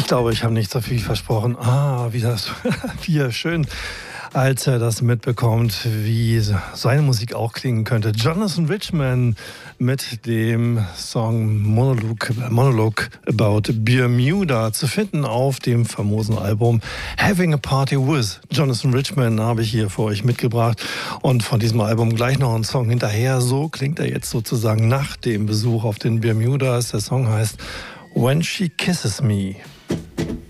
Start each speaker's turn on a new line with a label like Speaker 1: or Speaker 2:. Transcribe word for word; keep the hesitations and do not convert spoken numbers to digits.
Speaker 1: Ich glaube, ich habe nicht so viel versprochen. Ah, wie das, wie schön, als er das mitbekommt, wie seine Musik auch klingen könnte. Jonathan Richman mit dem Song Monologue, Monologue About Bermuda, zu finden auf dem famosen Album Having a Party with Jonathan Richman, habe ich hier für euch mitgebracht. Und von diesem Album gleich noch ein Song hinterher. So klingt er jetzt sozusagen nach dem Besuch auf den Bermudas. Der Song heißt When She Kisses Me.